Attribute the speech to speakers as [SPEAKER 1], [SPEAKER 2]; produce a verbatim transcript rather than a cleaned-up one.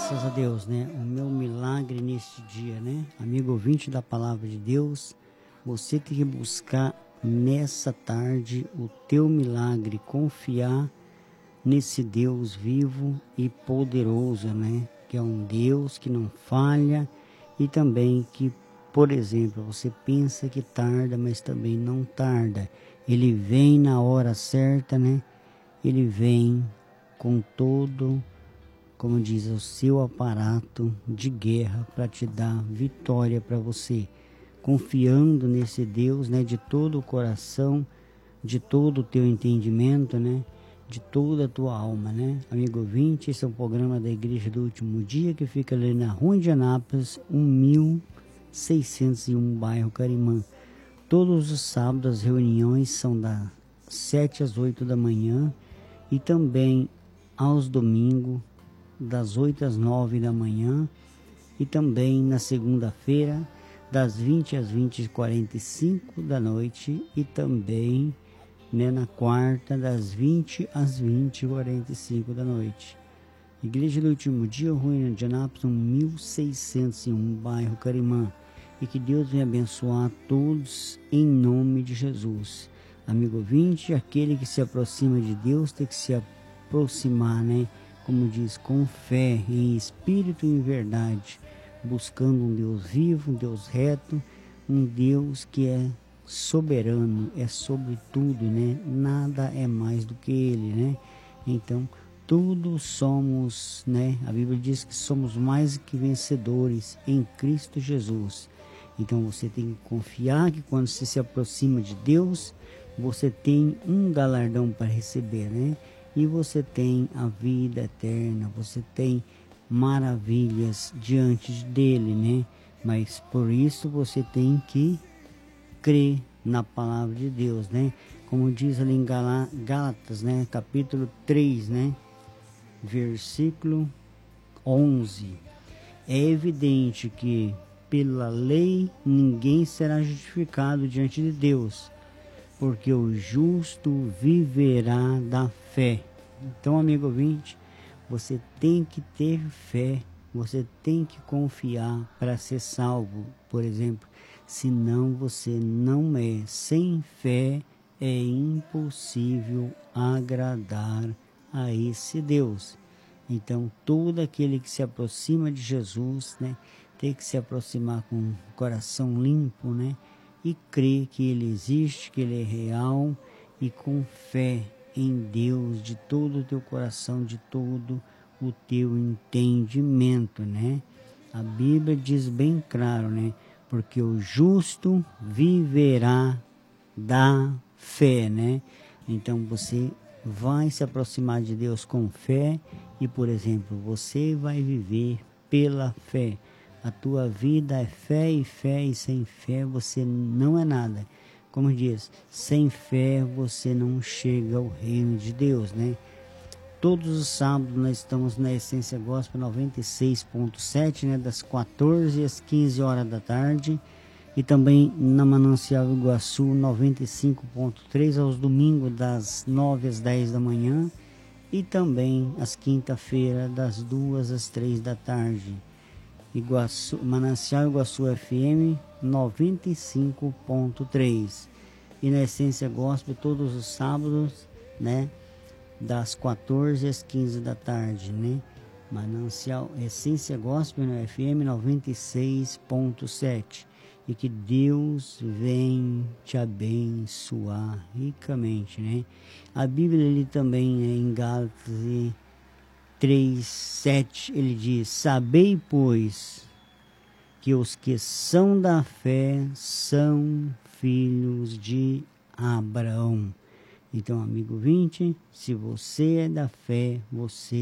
[SPEAKER 1] Graças a Deus, né? O meu milagre neste dia, né? Amigo ouvinte da Palavra de Deus, você tem que buscar nessa tarde o teu milagre, confiar nesse Deus vivo e poderoso, né? Que é um Deus que não falha e também que, por exemplo, você pensa que tarda, mas também não tarda. Ele vem na hora certa, né? Ele vem com todo, como diz, o seu aparato de guerra para te dar vitória para você. Confiando nesse Deus, né, de todo o coração, de todo o teu entendimento, né, de toda a tua alma, né. Amigo ouvinte, esse é o programa da Igreja do Último Dia, que fica ali na Rua Indianápolis, mil seiscentos e um, bairro Carimã. Todos os sábados as reuniões são das sete às oito da manhã e também aos domingos, das oito às nove da manhã, e também na segunda-feira, das vinte às vinte e quarenta e cinco da noite, e também, né, na quarta, das vinte às vinte e quarenta e cinco da noite. Igreja do Último Dia, Rua Indianápolis, mil seiscentos e um, bairro Carimã. E que Deus venha abençoar a todos em nome de Jesus. Amigo ouvinte, aquele que se aproxima de Deus tem que se aproximar, né? Como diz, com fé, em espírito e em verdade, buscando um Deus vivo, um Deus reto, um Deus que é soberano, é sobre tudo, né? Nada é mais do que Ele, né? Então, tudo somos, né? A Bíblia diz que somos mais que vencedores em Cristo Jesus. Então, você tem que confiar que quando você se aproxima de Deus, você tem um galardão para receber, né? E você tem a vida eterna, você tem maravilhas diante dele, né? Mas por isso você tem que crer na palavra de Deus, né? Como diz ali em Gálatas, né? Capítulo três, né? Versículo onze. É evidente que pela lei ninguém será justificado diante de Deus, porque o justo viverá da fé. Então, amigo ouvinte, você tem que ter fé, você tem que confiar para ser salvo, por exemplo. Senão você não é. Sem fé é impossível agradar a esse Deus. Então, todo aquele que se aproxima de Jesus, né, tem que se aproximar com o coração limpo, né, e crer que Ele existe, que Ele é real, e com fé em Deus de todo o teu coração, de todo o teu entendimento, né? A Bíblia diz bem claro, né? Porque o justo viverá da fé, né? Então você vai se aproximar de Deus com fé e, por exemplo, você vai viver pela fé. A tua vida é fé e fé, e sem fé você não é nada. Como diz, sem fé você não chega ao reino de Deus, né? Todos os sábados nós estamos na Essência Gospel noventa e seis ponto sete, né? Das quatorze às quinze horas da tarde. E também na Manancial Iguaçu noventa e cinco ponto três, aos domingos das nove às dez da manhã. E também às quinta-feira das duas às três da tarde. Iguaçu, Manancial Iguaçu F M noventa e cinco ponto três. E na Essência Gospel todos os sábados, né, das quatorze às quinze da tarde, né? Manancial Essência Gospel no F M noventa e seis ponto sete. E que Deus vem te abençoar ricamente, né? A Bíblia ali também, né, em Gálatas três, sete, ele diz: sabei, pois, que os que são da fé são filhos de Abraão. Então, amigo ouvinte, se você é da fé, você